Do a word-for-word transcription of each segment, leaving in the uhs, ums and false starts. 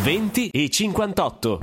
venti e cinquantotto.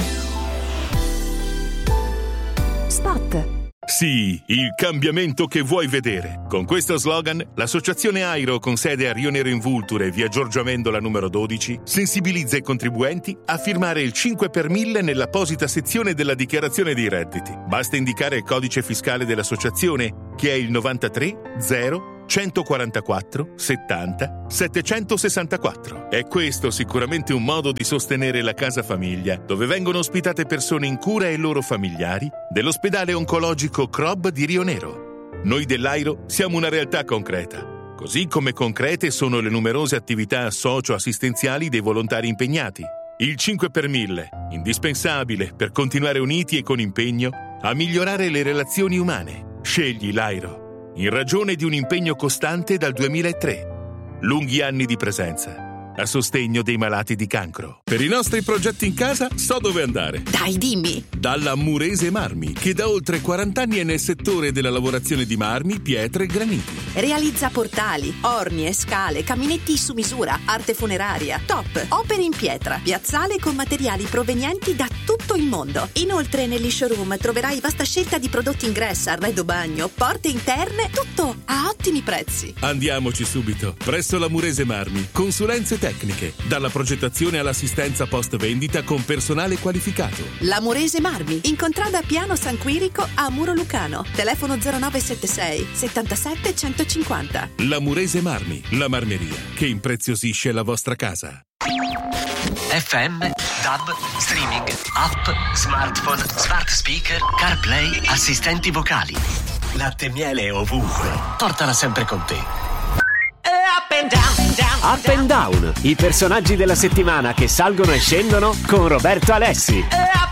Spot. Sì, il cambiamento che vuoi vedere. Con questo slogan, l'associazione Airo, con sede a Rio Nero in Vulture, via Giorgio Amendola numero dodici, sensibilizza i contribuenti a firmare il cinque per mille nell'apposita sezione della dichiarazione dei redditi. Basta indicare il codice fiscale dell'associazione, che è il novantatré zero centoquarantaquattro settanta settecentosessantaquattro. È questo sicuramente un modo di sostenere la casa famiglia, dove vengono ospitate persone in cura e loro familiari dell'ospedale oncologico C R O B di Rio Nero. Noi dell'Airo siamo una realtà concreta, così come concrete sono le numerose attività socio-assistenziali dei volontari impegnati. Il cinque per mille, indispensabile per continuare uniti e con impegno a migliorare le relazioni umane. Scegli l'Airo, in ragione di un impegno costante dal duemilatré. Lunghi anni di presenza a sostegno dei malati di cancro. Per i nostri progetti in casa so dove andare. Dai, dimmi! Dalla Murese Marmi, che da oltre quaranta anni è nel settore della lavorazione di marmi, pietre e graniti. Realizza portali, orni e scale, caminetti su misura, arte funeraria, top, opere in pietra, piazzale con materiali provenienti da tutto il mondo. Inoltre negli showroom troverai vasta scelta di prodotti ingresso, arredo bagno, porte interne, tutto a ottimi prezzi. Andiamoci subito, presso la Murese Marmi. Consulenze tecniche, dalla progettazione all'assistenza post vendita con personale qualificato. La Murese Marmi, in contrada Piano San Quirico a Muro Lucano. Telefono zero nove sette sei settantasette centocinquanta. La Murese Marmi, la marmeria che impreziosisce la vostra casa. F M, D A B, streaming, app, smartphone, smart speaker, CarPlay, assistenti vocali. Latte e miele ovunque. Portala sempre con te. Up and Down, i personaggi della settimana che salgono e scendono con Roberto Alessi.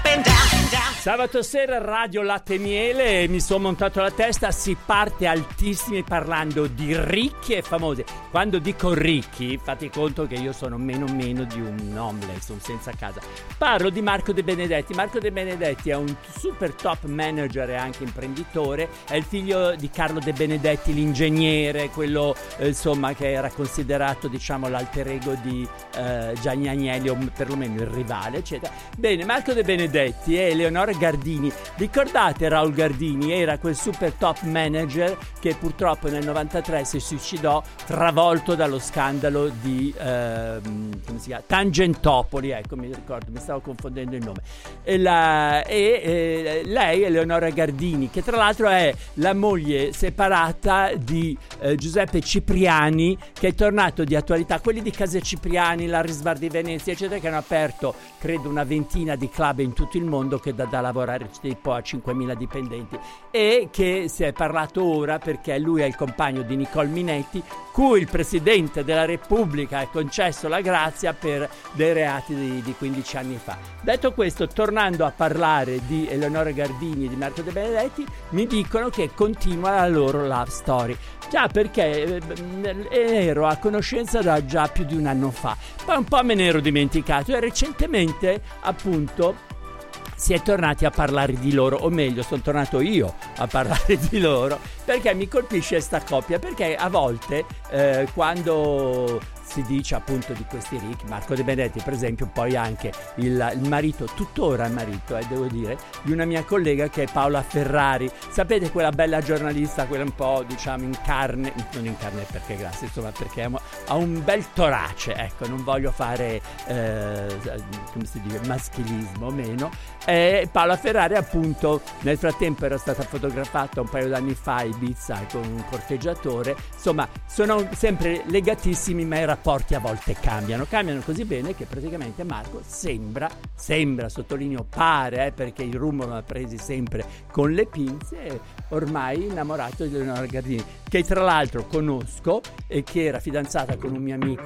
Sabato sera Radio Latte e Miele, mi sono montato la testa, si parte altissimi parlando di ricchi e famosi. Quando dico ricchi, fate conto che io sono meno meno di un homeless, un senza casa. Parlo di Marco De Benedetti. Marco De Benedetti è un super top manager e anche imprenditore, è il figlio di Carlo De Benedetti, l'ingegnere, quello eh, insomma che era considerato diciamo l'alter ego di eh, Gianni Agnelli, o perlomeno il rivale, eccetera. Bene, Marco De Benedetti e Eleonora Gardini. Ricordate Raul Gardini? Era quel super top manager che purtroppo nel novantatré si suicidò, travolto dallo scandalo di eh, come si chiama? Tangentopoli, ecco, mi ricordo, mi stavo confondendo il nome. E, la, e eh, lei, Eleonora Gardini, che tra l'altro è la moglie separata di eh, Giuseppe Cipriani, che è tornato di attualità, quelli di Case Cipriani, l'Aris Bar di Venezia, eccetera, che hanno aperto credo una ventina di club in tutto il mondo, che da, da lavorare tipo a cinquemila dipendenti, e che si è parlato ora perché lui è il compagno di Nicole Minetti, cui il Presidente della Repubblica ha concesso la grazia per dei reati di, di quindici anni fa. Detto questo, tornando a parlare di Eleonora Gardini e di Marco De Benedetti, mi dicono che continua la loro love story. Già, perché eh, ero a conoscenza da già più di un anno fa, poi un po' me ne ero dimenticato e recentemente appunto si è tornati a parlare di loro, o meglio sono tornato io a parlare di loro, perché mi colpisce sta coppia, perché a volte eh, quando si dice appunto di questi ricchi, Marco De Benedetti per esempio, poi anche il, il marito, tuttora il marito eh, devo dire, di una mia collega che è Paola Ferrari, sapete, quella bella giornalista, quella un po' diciamo in carne, non in carne perché grassa, insomma perché ha un bel torace, ecco, non voglio fare eh, come si dice, maschilismo o meno. E Paola Ferrari appunto nel frattempo era stata fotografata un paio d'anni fa a Ibiza con un corteggiatore, insomma sono sempre legatissimi, ma i rapporti a volte cambiano cambiano così bene che praticamente Marco sembra sembra sottolineo pare eh, perché il rumore l'ha presi sempre con le pinze, ormai innamorato di Eleonora Gardini, che tra l'altro conosco e che era fidanzata con un mio amico